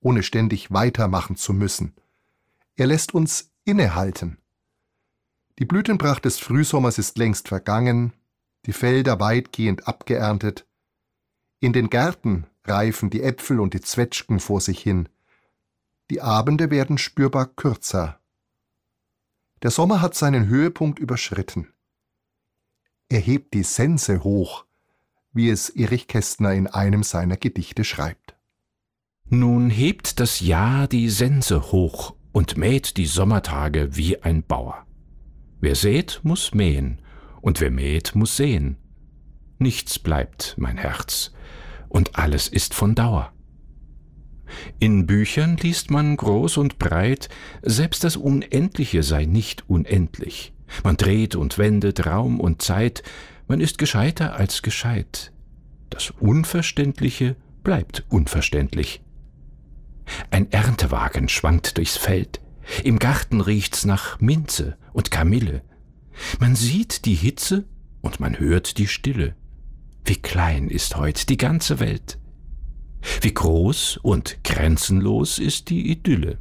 ohne ständig weitermachen zu müssen. Er lässt uns innehalten. Die Blütenpracht des Frühsommers ist längst vergangen, die Felder weitgehend abgeerntet. In den Gärten reifen die Äpfel und die Zwetschgen vor sich hin. Die Abende werden spürbar kürzer. Der Sommer hat seinen Höhepunkt überschritten. Er hebt die Sense hoch, wie es Erich Kästner in einem seiner Gedichte schreibt. Nun hebt das Jahr die Sense hoch und mäht die Sommertage wie ein Bauer. Wer sät, muß mähen, und wer mäht, muß säen. Nichts bleibt, mein Herz, und alles ist von Dauer. In Büchern liest man groß und breit, selbst das Unendliche sei nicht unendlich. Man dreht und wendet Raum und Zeit, man ist gescheiter als gescheit. Das Unverständliche bleibt unverständlich. Ein Erntewagen schwankt durchs Feld, im Garten riecht's nach Minze und Kamille. Man sieht die Hitze und man hört die Stille. Wie klein ist heut die ganze Welt. Wie groß und grenzenlos ist die Idylle.